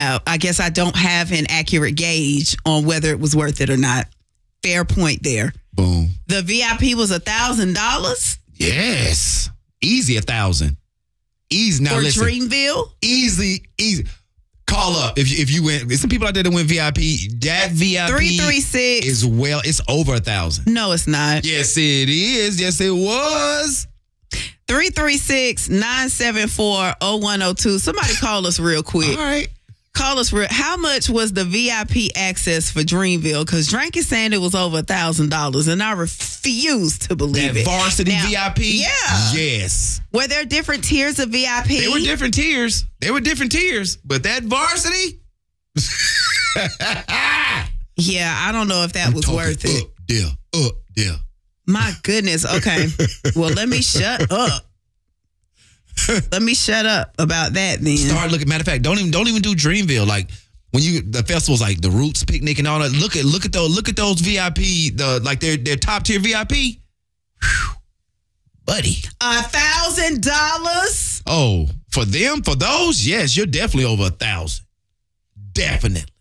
I guess I don't have an accurate gauge on whether it was worth it or not. Fair point there. Boom. The VIP was $1,000. Yes. Easy 1,000. Easy. Now for listen. Dreamville? Easy. Call up if you went. There's some people out there that went VIP. That VIP 336 is it's over 1,000. No, it's not. Yes, it is. Yes, it was. 336-974-0102. Somebody call us real quick. All right. Call us real. How much was the VIP access for Dreamville? Because Drank is saying it was over $1,000, and I refuse to believe that it. Varsity VIP? Yeah. Yes. Were there different tiers of VIP? They were different tiers. But that Varsity? Yeah, I don't know if that was worth it. Up there. My goodness. Okay. Well, let me shut up. Let me shut up about that then. Start looking. Matter of fact, don't even do Dreamville. Like when the festivals like the Roots Picnic and all that. Look at those VIP. Their top tier VIP. Whew. Buddy. $1,000. Oh, for those, yes, you're definitely over 1,000. Definitely.